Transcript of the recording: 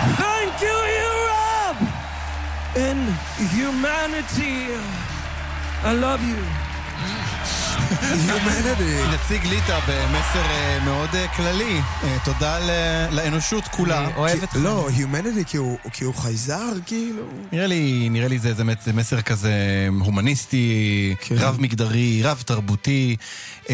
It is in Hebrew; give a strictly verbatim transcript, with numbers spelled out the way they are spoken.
Thank you, Europe and humanity. I love you. נציג ליטא במסר מאוד כללי. תודה לאנושות כולה. לא, humanity כי הוא חייזר, כאילו. נראה לי, נראה לי זה מסר כזה הומניסטי, רב מגדרי, רב תרבותי.